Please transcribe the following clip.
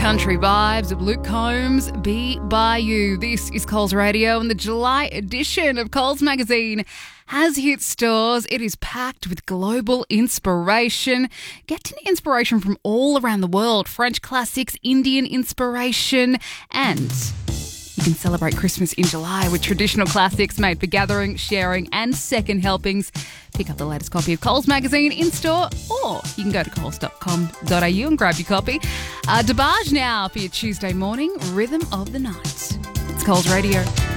country vibes of Luke Combs, Be By You. This is Coles Radio, and the July edition of Coles Magazine has hit stores. It is packed with global inspiration. Get inspiration from all around the world. French classics, Indian inspiration, and you can celebrate Christmas in July with traditional classics made for gathering, sharing and second helpings. Pick up the latest copy of Coles Magazine in-store, or you can go to coles.com.au and grab your copy. DeBarge now for your Tuesday morning Rhythm of the Night. It's Coles Radio.